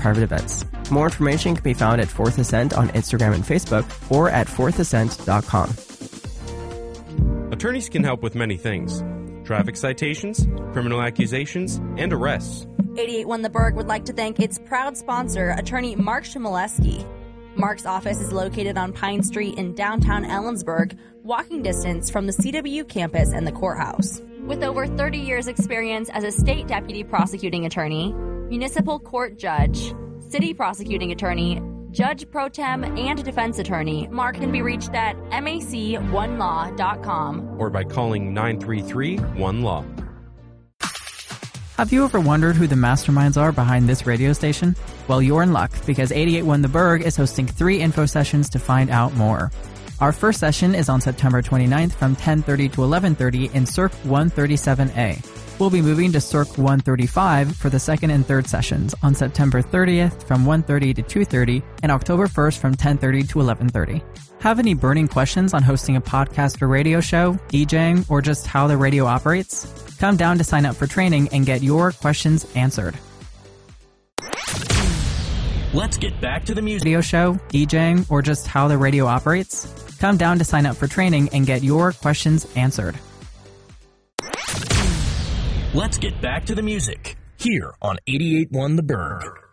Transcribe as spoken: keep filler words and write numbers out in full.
private events. More information can be found at Fourth Ascent on Instagram and Facebook or at fourth ascent dot com. Attorneys can help with many things: traffic citations, criminal accusations, and arrests. eighty-eight one The Berg would like to thank its proud sponsor, attorney Mark Chmielewski. Mark's office is located on Pine Street in downtown Ellensburg, walking distance from the C W campus and the courthouse. With over thirty years experience as a state deputy prosecuting attorney, municipal court judge, city prosecuting attorney, judge pro tem, and defense attorney, Mark can be reached at mac one law dot com or by calling nine three three one law. Have you ever wondered who the masterminds are behind this radio station? Well, you're in luck, because eighty-eight one The Berg is hosting three info sessions to find out more. Our first session is on September twenty-ninth from ten thirty to eleven thirty in Cirque one thirty-seven A. We'll be moving to Cirque one thirty-five for the second and third sessions on September thirtieth from one thirty to two thirty and October first from ten thirty to eleven thirty. Have any burning questions on hosting a podcast or radio show, DJing, or just how the radio operates? Come down to sign up for training and get your questions answered. Let's get back to the music. Radio show, DJing, or just how the radio operates? Come down to sign up for training and get your questions answered. Let's get back to the music here on eighty-eight one The Berg.